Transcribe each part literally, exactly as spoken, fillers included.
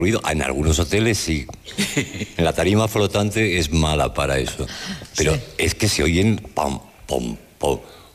ruido. En algunos hoteles sí. En la tarima flotante es mala para eso. Pero sí. Es que se oyen pam, pam, pam.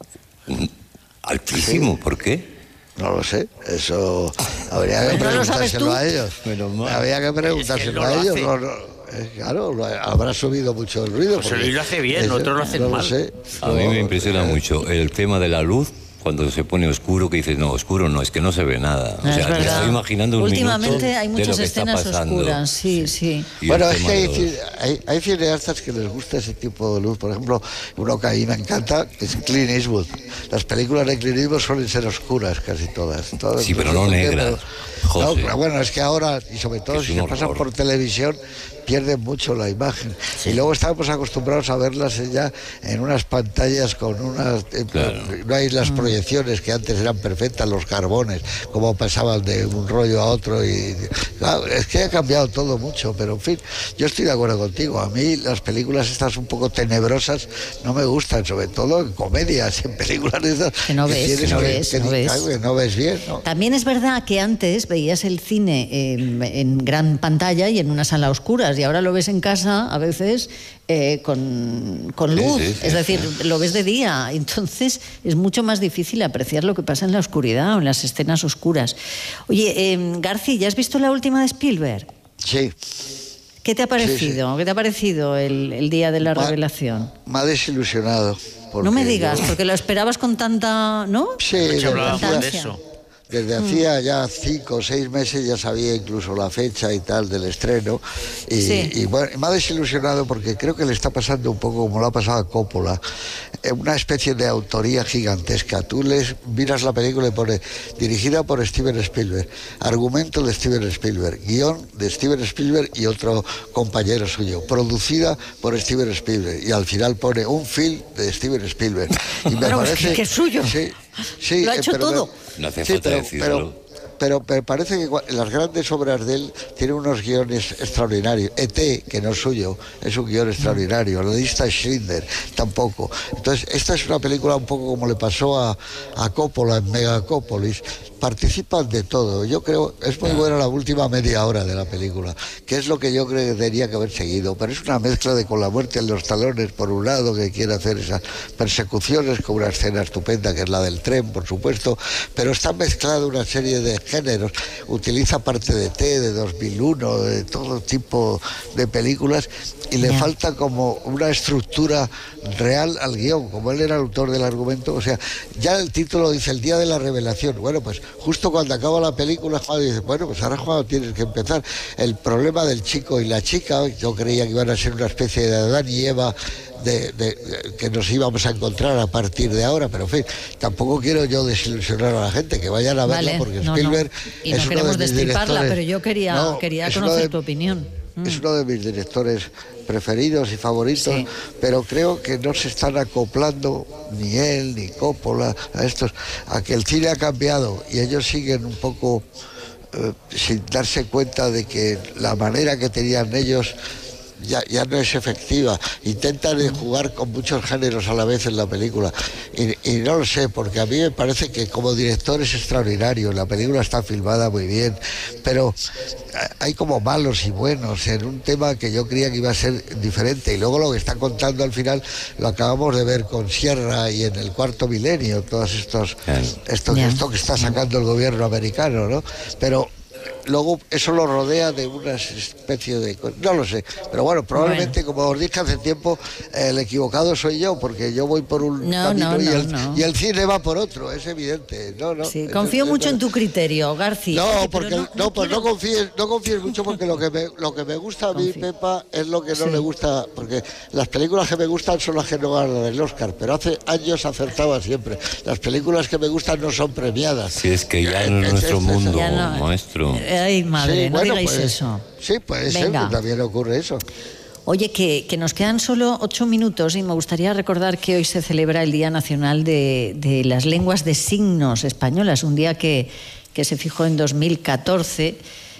Altísimo, sí. ¿Por qué? No lo sé, eso habría que preguntárselo a ellos. Habría que preguntárselo a ellos. No, no, claro, lo, habrá subido mucho el ruido. Pues él lo hace bien, ellos, otros lo hacen no mal. Lo sé. A mí me impresiona no, mucho el tema de la luz. Cuando se pone oscuro, que dices, no, oscuro no, es que no se ve nada. No, o sea, me estoy imaginando un Últimamente minuto hay muchas de lo que escenas está pasando. oscuras, sí, sí. sí. Bueno, es que hay, los... hay, hay cineastas que les gusta ese tipo de luz. Por ejemplo, uno que a mí me encanta es Clint Eastwood. Las películas de Clint Eastwood suelen ser oscuras casi todas. todas sí, pero no negras. No, pero bueno, es que ahora, y sobre todo si se pasan por televisión, pierden mucho la imagen. Sí. Y luego estábamos acostumbrados a verlas ya en unas pantallas con unas... Claro. No hay las proyecciones que antes eran perfectas, los carbones, como pasaban de un rollo a otro. Y claro, es que ha cambiado todo mucho, pero en fin, yo estoy de acuerdo contigo. A mí las películas estas un poco tenebrosas no me gustan, sobre todo en comedias, en películas estas... Que no ves, que no, que, ves, que, no, que, ves. que no ves bien, ¿no? También es verdad que antes veías el cine eh, en gran pantalla y en una sala a oscuras, y ahora lo ves en casa a veces eh, con, con luz, sí, sí, sí, es decir, sí. Lo ves de día, entonces es mucho más difícil apreciar lo que pasa en la oscuridad o en las escenas oscuras. Oye, eh, García, ¿ya has visto la última de Spielberg? Sí. ¿Qué te ha parecido? Sí, sí. ¿Qué te ha parecido el, el día de la ma, revelación? Me ha desilusionado. No me digas, yo... porque lo esperabas con tanta... ¿no? Sí, de hablábamos de eso. Desde mm. hacía ya cinco o seis meses ya sabía incluso la fecha y tal del estreno y, sí. y bueno, me ha desilusionado porque creo que le está pasando un poco como lo ha pasado a Coppola, una especie de autoría gigantesca. Tú les miras la película y pone dirigida por Steven Spielberg, argumento de Steven Spielberg, guión de Steven Spielberg y otro compañero suyo, producida por Steven Spielberg, y al final pone un film de Steven Spielberg y me pero parece que es suyo. Sí, sí, lo ha hecho pero todo. Me, no hace sí, falta pero, decirlo. Pero, pero, pero parece que las grandes obras de él tienen unos guiones extraordinarios. E T, que no es suyo, es un guión extraordinario. La lista Schindler, tampoco. Entonces, esta es una película un poco como le pasó a, a Coppola en Megacópolis. Participan de todo. Yo creo, es muy buena la última media hora de la película, que es lo que yo creo que tenía que haber seguido, pero es una mezcla de Con la muerte en los talones, por un lado, que quiere hacer esas persecuciones con una escena estupenda, que es la del tren, por supuesto, pero está mezclada una serie de géneros, utiliza parte de T, de dos mil uno, de todo tipo de películas, y le falta como una estructura real al guión, como él era el autor del argumento. O sea, ya el título dice el día de la revelación. Bueno, pues justo cuando acaba la película, Juan dice, bueno, pues ahora, Juan, tienes que empezar. El problema del chico y la chica, yo creía que iban a ser una especie de Adán y Eva, de, de, de, que nos íbamos a encontrar a partir de ahora, pero en fin, tampoco quiero yo desilusionar a la gente, que vayan a verla, vale, porque no, Spielberg no. Y no es queremos uno de mis destriparla, directores, pero yo quería, no, quería conocer de, tu opinión. Es uno de mis directores preferidos y favoritos, sí. Pero creo que no se están acoplando ni él ni Coppola a estos, a que el cine ha cambiado y ellos siguen un poco eh, sin darse cuenta de que la manera que tenían ellos Ya, ya no es efectiva. Intentan jugar con muchos géneros a la vez en la película y, y no lo sé, porque a mí me parece que como director es extraordinario, la película está filmada muy bien, pero hay como malos y buenos en un tema que yo creía que iba a ser diferente, y luego lo que está contando al final lo acabamos de ver con Sierra y en El Cuarto Milenio, todos estos esto, yeah. esto que está sacando el gobierno americano, ¿no? Pero luego eso lo rodea de una especie de... no lo sé, pero bueno, probablemente, bueno, como os dije hace tiempo, el equivocado soy yo, porque yo voy por un no, camino no, y, no, el, no. y el cine va por otro, es evidente. No, no, sí, es, confío es, mucho es, en tu criterio, García. No, Oye, porque no, no, no, pues quiero... no confíes, no confíes mucho, porque lo que me, lo que me gusta a mí, Confío. Pepa, es lo que no sí. le gusta, porque las películas que me gustan son las que no ganan el Oscar, pero hace años acertaba siempre. Las películas que me gustan no son premiadas. Sí, es que ya en nuestro mundo, no, maestro. Ay, madre, sí, no bueno, digáis pues, eso. Sí, puede ser que también ocurre eso. Oye, que, que nos quedan solo ocho minutos y me gustaría recordar que hoy se celebra el Día Nacional de, de las Lenguas de Signos Españolas, un día que, que se fijó en dos mil catorce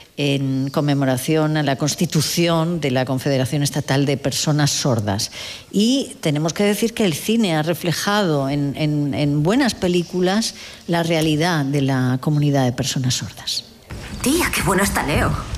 en conmemoración a la constitución de la Confederación Estatal de Personas Sordas. Y tenemos que decir que el cine ha reflejado en, en, en buenas películas la realidad de la comunidad de personas sordas. Tía, qué bueno está Leo.